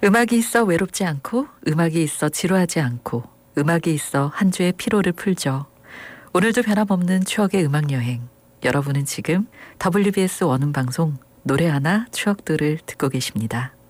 음악이 있어 외롭지 않고, 음악이 있어 지루하지 않고, 음악이 있어 한 주의 피로를 풀죠. 오늘도 변함없는 추억의 음악여행. 여러분은 지금 WBS 원음방송 노래 하나 추억들을 듣고 계십니다.